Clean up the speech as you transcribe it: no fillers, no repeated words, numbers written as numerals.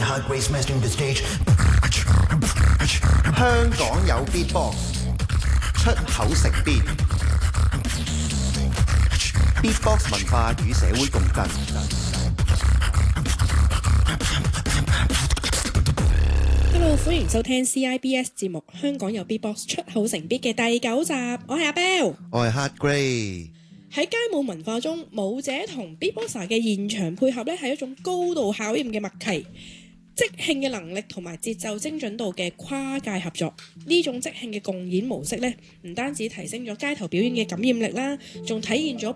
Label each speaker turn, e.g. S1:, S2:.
S1: Hot Grace mastering the stage.
S2: 香港有 Beatbox， 出口成邊 Beatbox 文化與社會共振。
S3: Hello， 歡迎收聽 CIBS 節目《香港有 Beatbox 出口成 Beat》嘅第9集，我係阿 Bell，
S2: 我係 Hot Grace。
S3: 喺街舞文化中，舞者同 Beatboxer 嘅現場配合咧係一種高度考驗嘅默契、即興嘅能力同埋節奏精準度嘅跨界合作。呢種即興嘅共演模式咧，唔單止提升咗街頭表演嘅感染力啦，仲體現咗